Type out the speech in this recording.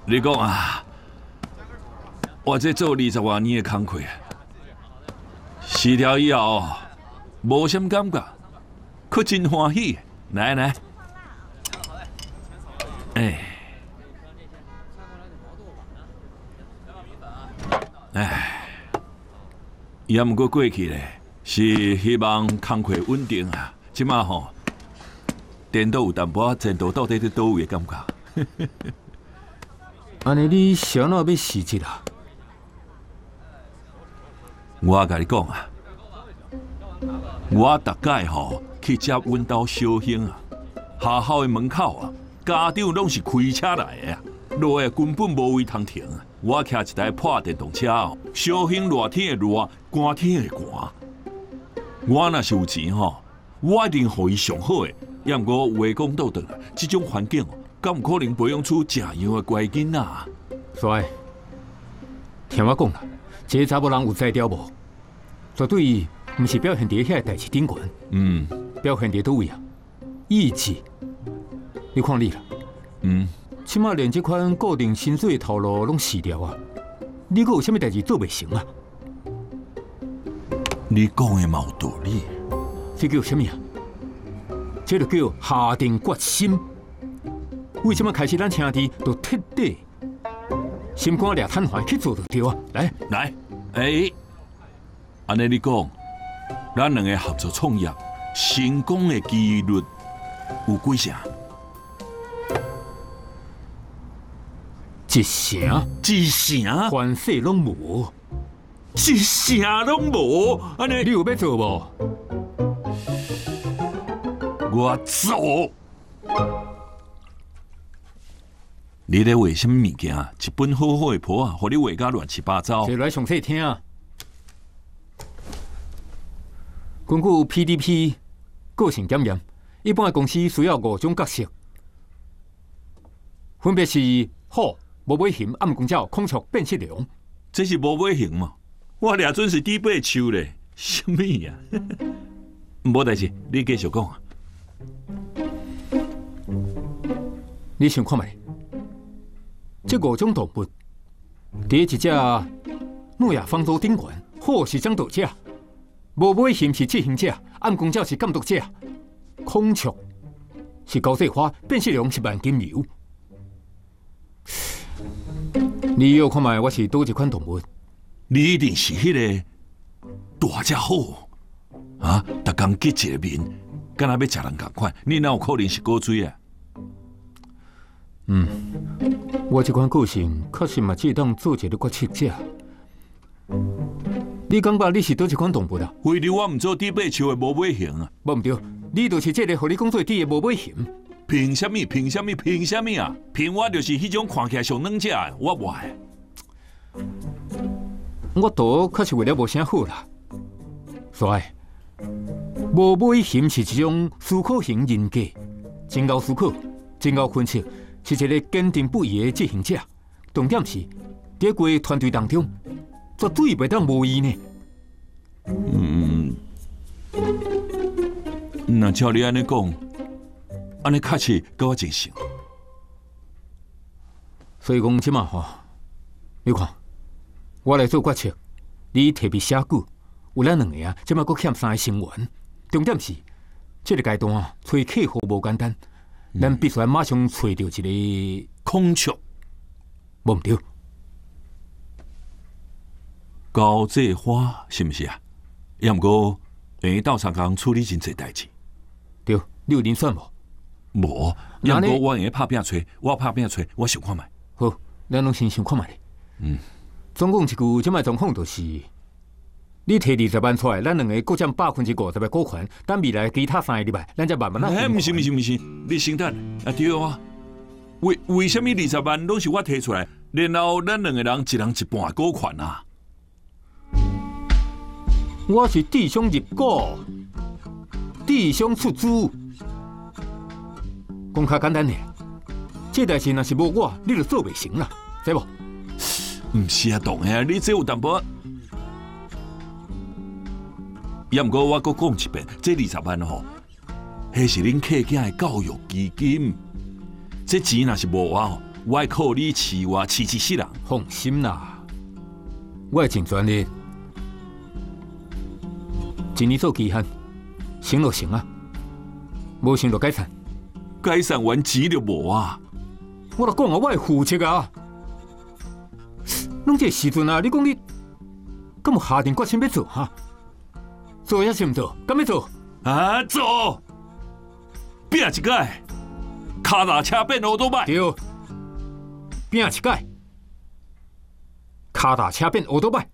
你讲啊，我这做20多年的工课，辞掉以后，无什么感觉，可真欢喜。来来，也毋过过去咧，是希望工课稳定啊。即马吼，颠倒有淡薄前途到底伫倒位的感觉。 安尼你想哪要辞职啊？ 我甲你讲啊，我逐届吼去接阮兜小兄啊，学校的门口啊，家长拢是开车来的啊，落的根本无位通停啊。我骑一台破电动车哦，小兄热天的热，寒天的寒。我若是有钱吼，我一定互伊上好的。要毋过话讲倒转来，这种环境，敢有可能培养出这样的乖囡仔？ 帅，听我讲啦，这个查某人有才调无？绝对毋是表现伫遐代志顶悬。表现伫倒位啊？意志。你看你啦。起码连这款固定薪水的头路拢死掉啊！你阁有啥物代志做袂成啊？ 你讲的嘛有道理。 这叫啥物啊？这就叫下定决心。为什么开始咱兄弟都彻底心肝俩瘫痪去做就对啊？来， 安尼你讲，咱两个合作创业，成功的几率有几成？一成， 凡事拢无， 一成拢无，安尼你有要做无？ 我做。你咧画什么物件？一本好好的谱啊，互你画甲乱七八糟。 坐来详细听啊。根据 PDP 个性检验，一般的公司需要5种角色，分别是好。无尾型、暗光鸟、孔雀、变色龙， 这是无尾型嘛？我俩准是底背树咧，什么呀？无代志，你继续讲啊。 你想看觅？这5种动物，第一只诺亚方舟顶悬，好是掌舵者；无尾型是执行者，暗光鸟是监督者，孔雀是高细花，变色龙是万金油。你又看卖我是倒一款动物？ 你一定是迄个大只好啊！逐工结一个面，敢若要食人共款，你哪有可能是古锥啊？ 我这款个性确实嘛，只当做一个决策者。你感觉你是倒一款动物啊？ 为了我唔做底背树的无尾型啊！ 无唔对，你就是这个，互你讲做底的无尾型。 凭什么啊？凭我就是迄种看起来上软者的，我不爱。 我图确实为了无啥好啦，帅。无尾型是一种思考型人格，真够思考，真够分析，是一个坚定不移的执行者。重点是，在个团队当中，绝对袂当无伊呢。 那照你安尼讲。安尼确实跟我真像， 所以讲即马吼，你看，我来做决策，你特别写句，有咱两个啊，即马阁欠3个成员。重点是，这个阶段啊，找客户无简单，咱必须要马上找到一个孔雀， 无唔对， 高这花是毋是啊？要毋过会斗相共处理真侪代志。 对，你有人选无？ 无，要毋过我用拍拼吹，我想看卖。 好，咱拢先想看卖。总共一句，即摆状况就是，你摕20万出来，咱两个各占50%的股权，等未来其他3个礼拜，咱才慢慢不是，你先等啊！对啊，为什么20万拢是我摕出来，然后咱两个人一人一半股权啊？ 我是弟兄入股，弟兄出资。讲较简单呢，这代志若是无我，你就做袂成啦，知无？ 唔是啊，当然，你这有淡薄。也毋过我阁讲一遍，这20万吼，迄是恁客囝的教育基金。这钱若是无我吼， 我会靠你饲我饲死人。 放心啦，我会尽全力。一年做期限，成就成啊，无成就解散。 解散完钱就无啊！ 我就讲啊，我会负责啊。拢这时阵啊，你讲你，敢有下定决心要做哈？做也是唔做，敢要做？ 啊，做！拼一届，脚踏车变乌托邦。 对，拼一届，脚踏车变乌托邦。